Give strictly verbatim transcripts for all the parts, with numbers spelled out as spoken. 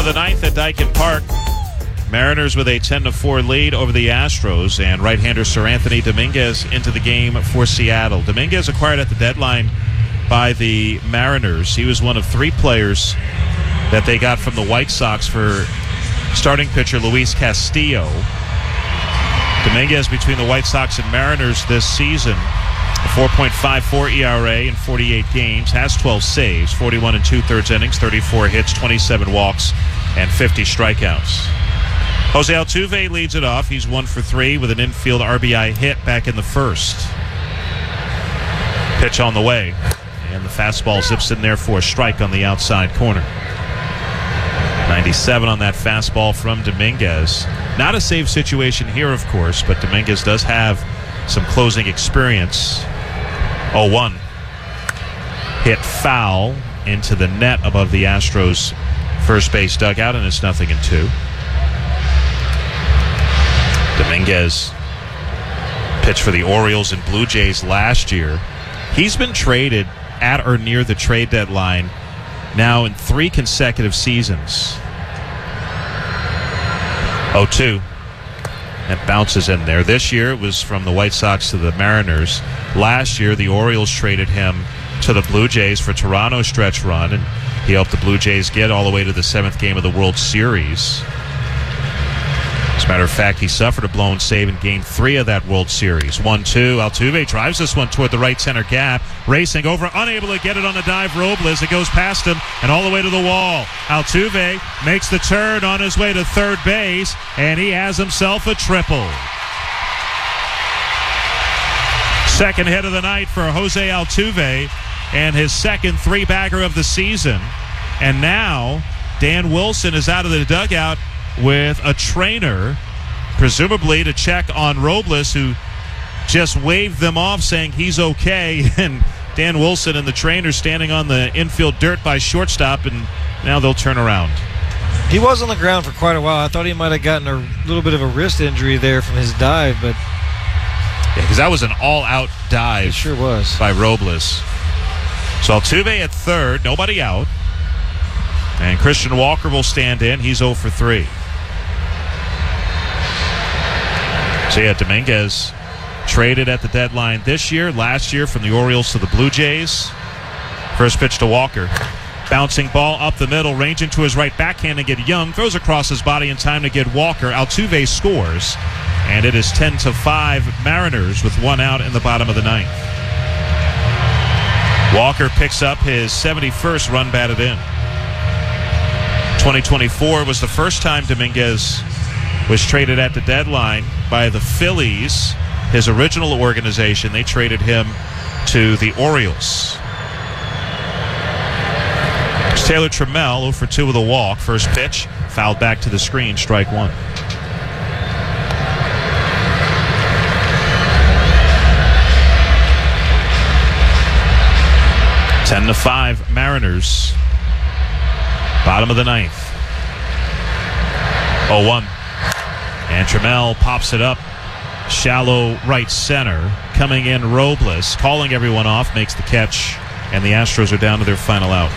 the ninth at Daikin Park. Mariners with a ten to four lead over the Astros, and right-hander Sir Anthony Dominguez into the game for Seattle. Dominguez acquired at the deadline by the Mariners. He was one of three players that they got from the White Sox for starting pitcher Luis Castillo. Dominguez between the White Sox and Mariners this season, a four point five four E R A in forty-eight games, has twelve saves, forty-one and two-thirds innings, thirty-four hits, twenty-seven walks, and fifty strikeouts. Jose Altuve leads it off. He's one for three with an infield R B I hit back in the first. Pitch on the way, and the fastball zips in there for a strike on the outside corner. ninety-seven on that fastball from Dominguez. Not a save situation here, of course, but Dominguez does have some closing experience. oh one. Hit foul into the net above the Astros' first base dugout, and it's nothing in two. Dominguez pitched for the Orioles and Blue Jays last year. He's been traded at or near the trade deadline now in three consecutive seasons. oh two. That bounces in there. This year it was from the White Sox to the Mariners. Last year the Orioles traded him to the Blue Jays for Toronto's stretch run, and he helped the Blue Jays get all the way to the seventh game of the World Series. As a matter of fact, he suffered a blown save in game three of that World Series. one two. Altuve drives this one toward the right center gap. Racing over, unable to get it on the dive. Robles, it goes past him and all the way to the wall. Altuve makes the turn on his way to third base, and he has himself a triple. Second hit of the night for Jose Altuve, and his second three-bagger of the season. And now Dan Wilson is out of the dugout with a trainer, presumably to check on Robles, who just waved them off saying he's okay. And Dan Wilson and the trainer standing on the infield dirt by shortstop, and now they'll turn around. He was on the ground for quite a while. I thought he might have gotten a little bit of a wrist injury there from his dive, but yeah, because that was an all-out dive. It sure was. By Robles. So Altuve at third, nobody out. And Christian Walker will stand in. He's oh for three. So yeah, Dominguez traded at the deadline this year, last year from the Orioles to the Blue Jays. First pitch to Walker. Bouncing ball up the middle, ranging to his right backhand to get Young. Throws across his body in time to get Walker. Altuve scores, and it is ten to five Mariners with one out in the bottom of the ninth. Walker picks up his seventy-first run batted in. twenty twenty-four was the first time Dominguez was traded at the deadline by the Phillies, his original organization. They traded him to the Orioles. It's Taylor Trammell, oh for two with a walk. First pitch, fouled back to the screen, strike one. ten to five Mariners. Bottom of the ninth. oh one. And Trammell pops it up. Shallow right center. Coming in Robles. Calling everyone off. Makes the catch. And the Astros are down to their final out.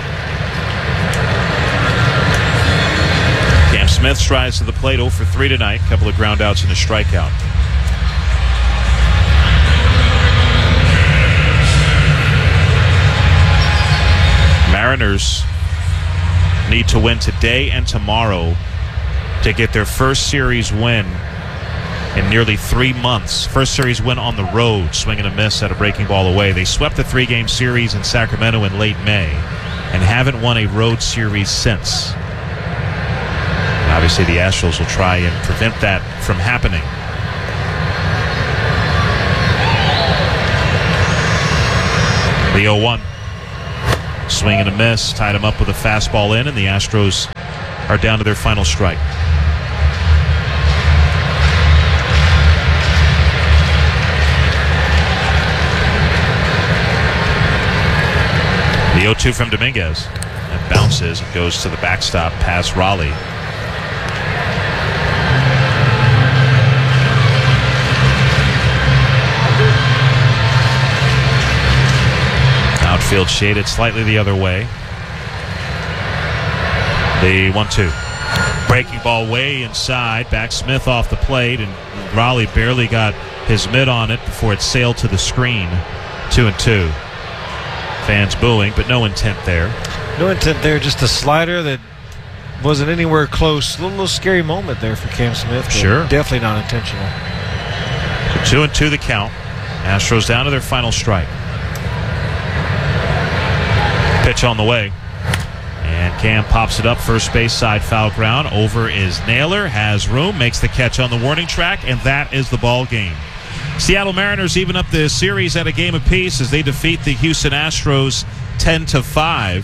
Cam Smith strides to the plate, oh for three tonight. Couple of ground outs and a strikeout. Mariners need to win today and tomorrow to get their first series win in nearly three months. First series win on the road, swing and a miss at a breaking ball away. They swept the three-game series in Sacramento in late May and haven't won a road series since. And obviously the Astros will try and prevent that from happening. The oh one. Swing and a miss, tied him up with a fastball in, and the Astros are down to their final strike. The oh two from Dominguez. That bounces and goes to the backstop past Raleigh. Outfield shaded slightly the other way. The one two. Breaking ball way inside. Back Smith off the plate, and Raleigh barely got his mitt on it before it sailed to the screen. Two and two. Fans booing, but no intent there. No intent there, just a slider that wasn't anywhere close. A little, little scary moment there for Cam Smith. But sure. Definitely not intentional. So two and two the count. Astros down to their final strike. Pitch on the way. And Cam pops it up, first base side, foul ground. Over is Naylor, has room, makes the catch on the warning track, and that is the ball game. Seattle Mariners even up the series at a game apiece as they defeat the Houston Astros ten to five.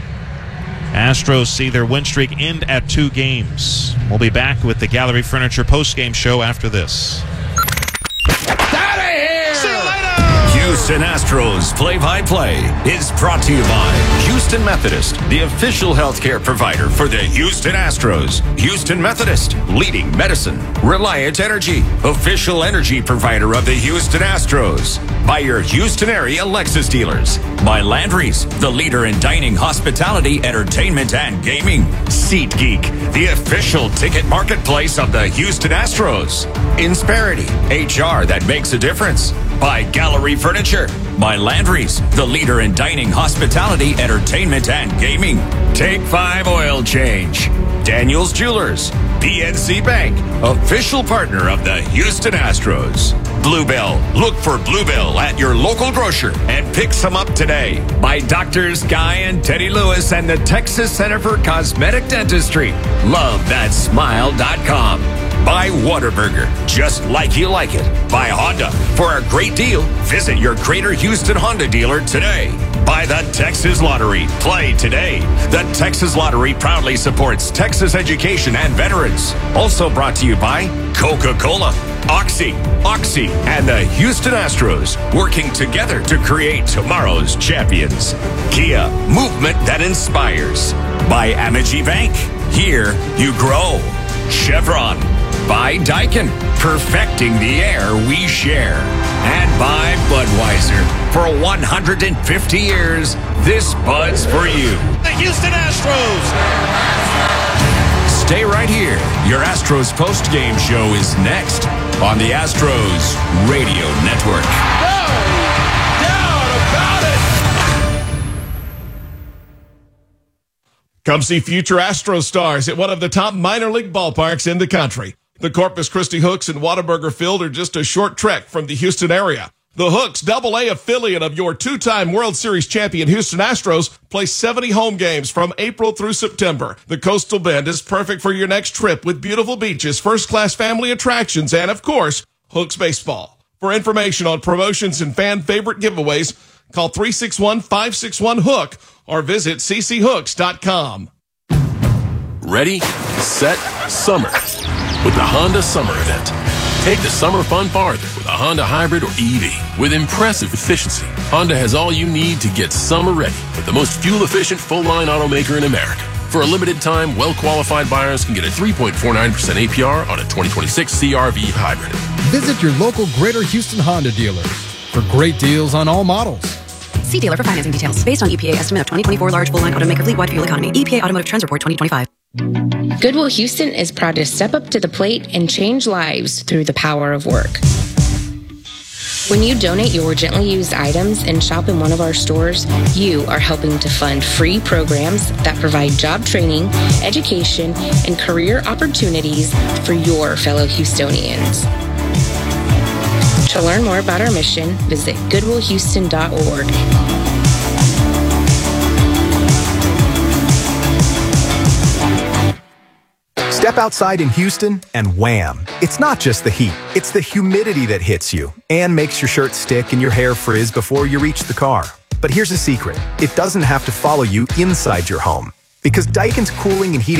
Astros see their win streak end at two games. We'll be back with the Gallery Furniture postgame show after this. Out of here! See you later! Houston Astros play-by-play is brought to you by Houston Methodist, the official healthcare provider for the Houston Astros. Houston Methodist, leading medicine. Reliant Energy, official energy provider of the Houston Astros. By your Houston area Lexus dealers. By Landry's, the leader in dining, hospitality, entertainment, and gaming. SeatGeek, the official ticket marketplace of the Houston Astros. Insperity, H R that makes a difference. By Gallery Furniture. By Landry's, the leader in dining, hospitality, entertainment, and gaming. Take Five Oil Change. Daniels Jewelers. P N C Bank, official partner of the Houston Astros. Bluebell. Look for Bluebell at your local grocer and pick some up today. By Doctors Guy and Teddy Lewis and the Texas Center for Cosmetic Dentistry. Love that smile dot com. By Whataburger, just like you like it. By Honda, for a great deal, visit your Greater Houston Honda dealer today. By the Texas Lottery, play today. The Texas Lottery proudly supports Texas education and veterans. Also brought to you by Coca-Cola, Oxy, Oxy, and the Houston Astros, working together to create tomorrow's champions. Kia, movement that inspires. By Amity Bank, here you grow. Chevron. By Daikin, perfecting the air we share. And by Budweiser, for one hundred fifty years, this Bud's for you. The Houston Astros. Stay right here. Your Astros post-game show is next on the Astros Radio Network. No doubt about it! Come see future Astros stars at one of the top minor league ballparks in the country. The Corpus Christi Hooks and Whataburger Field are just a short trek from the Houston area. The Hooks, double A affiliate of your two-time World Series champion Houston Astros, play seventy home games from April through September. The Coastal Bend is perfect for your next trip with beautiful beaches, first-class family attractions, and, of course, Hooks baseball. For information on promotions and fan favorite giveaways, call three six one, five six one, HOOK or visit c c hooks dot com. Ready, set, summer with the Honda Summer Event. Take the summer fun farther with a Honda Hybrid or E V. With impressive efficiency, Honda has all you need to get summer ready with the most fuel-efficient full-line automaker in America. For a limited time, well-qualified buyers can get a three point four nine percent A P R on a twenty twenty-six C R V Hybrid. Visit your local Greater Houston Honda dealers for great deals on all models. See dealer for financing details. Based on E P A estimate of twenty twenty-four large full-line automaker fleet-wide fuel economy. E P A Automotive Trends Report twenty twenty-five. Goodwill Houston is proud to step up to the plate and change lives through the power of work. When you donate your gently used items and shop in one of our stores, you are helping to fund free programs that provide job training, education, and career opportunities for your fellow Houstonians. To learn more about our mission, visit goodwill houston dot org. Step outside in Houston and wham! It's not just the heat, it's the humidity that hits you and makes your shirt stick and your hair frizz before you reach the car. But here's a secret. It doesn't have to follow you inside your home. Because Daikin's cooling and heating